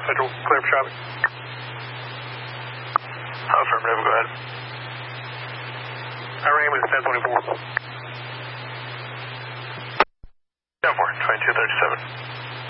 Central, clear for traffic. Affirmative, go ahead. Iran with 1024. 10-4, 2237.